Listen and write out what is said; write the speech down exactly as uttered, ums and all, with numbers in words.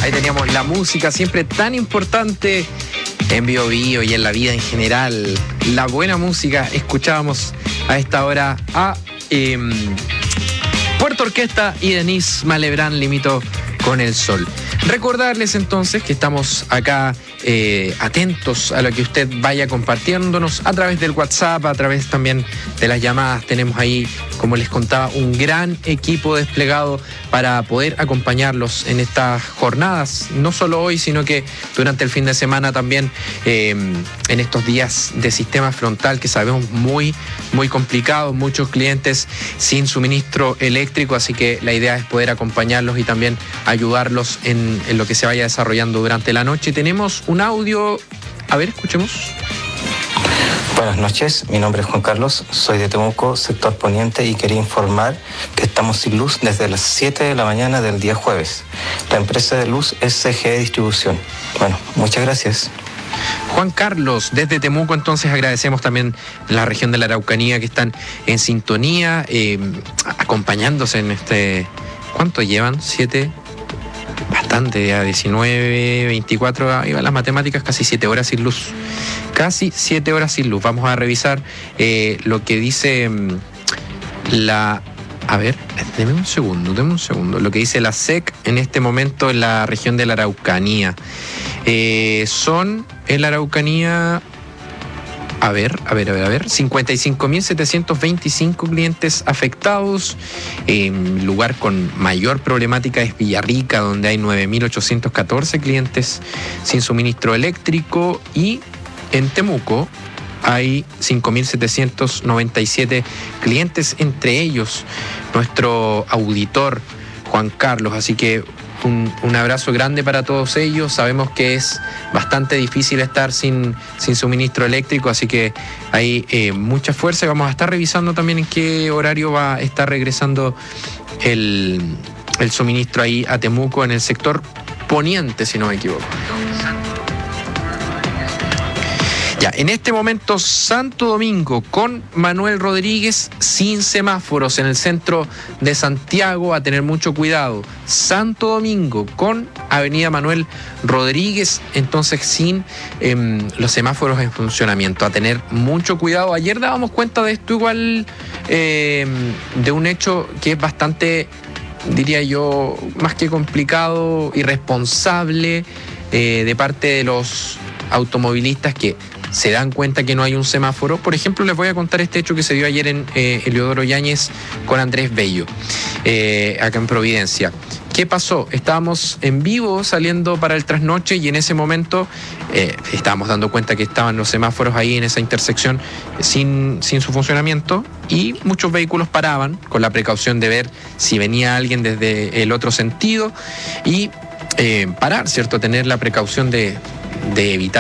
Ahí teníamos la música, siempre tan importante en Bio Bio y en la vida en general. La buena música. Escuchábamos a esta hora a eh, Puerto Orquesta y Denise Malebrán, Limito con el Sol. Recordarles entonces que estamos acá eh, atentos a lo que usted vaya compartiéndonos a través del WhatsApp, a través también de las llamadas. Tenemos ahí, como les contaba, un gran equipo desplegado para poder acompañarlos en estas jornadas, no solo hoy, sino que durante el fin de semana también, eh, en estos días de sistema frontal que sabemos muy, muy complicado, muchos clientes sin suministro eléctrico, así que la idea es poder acompañarlos y también ayudarlos en, en lo que se vaya desarrollando durante la noche. Tenemos un audio, a ver, escuchemos. Buenas noches, mi nombre es Juan Carlos, soy de Temuco, sector poniente, y quería informar que estamos sin luz desde las siete de la mañana del día jueves. La empresa de luz es C G E Distribución. Bueno, muchas gracias. Juan Carlos, desde Temuco, entonces agradecemos también la región de la Araucanía que están en sintonía, eh, acompañándose en este... ¿Cuánto llevan? ¿Siete? Bastante, ya diecinueve, veinticuatro, ahí van las matemáticas, casi siete horas sin luz. Casi siete horas sin luz. Vamos a revisar eh, lo que dice mmm, la... A ver, deme un segundo, deme un segundo. Lo que dice la S E C en este momento en la región de la Araucanía. Eh, son en la Araucanía... A ver, a ver, a ver, a ver. cincuenta y cinco mil setecientos veinticinco clientes afectados. El eh, lugar con mayor problemática es Villarrica, donde hay nueve mil ochocientos catorce clientes sin suministro eléctrico. Y en Temuco hay cinco mil setecientos noventa y siete clientes, entre ellos nuestro auditor Juan Carlos. Así que un, un abrazo grande para todos ellos. Sabemos que es bastante difícil estar sin, sin suministro eléctrico, así que hay eh, mucha fuerza. Y vamos a estar revisando también en qué horario va a estar regresando el, el suministro ahí a Temuco en el sector poniente, si no me equivoco. Ya, en este momento Santo Domingo con Manuel Rodríguez sin semáforos en el centro de Santiago, a tener mucho cuidado. Santo Domingo con Avenida Manuel Rodríguez, entonces sin eh, los semáforos en funcionamiento, a tener mucho cuidado. Ayer dábamos cuenta de esto igual, eh, de un hecho que es bastante, diría yo, más que complicado, irresponsable, eh, de parte de los automovilistas que se dan cuenta que no hay un semáforo. Por ejemplo, les voy a contar este hecho que se dio ayer en eh, Eliodoro Yáñez con Andrés Bello, eh, acá en Providencia. ¿Qué pasó? Estábamos en vivo saliendo para el trasnoche y en ese momento eh, estábamos dando cuenta que estaban los semáforos ahí en esa intersección sin, sin su funcionamiento, y muchos vehículos paraban con la precaución de ver si venía alguien desde el otro sentido y eh, parar, ¿cierto? Tener la precaución de, de evitar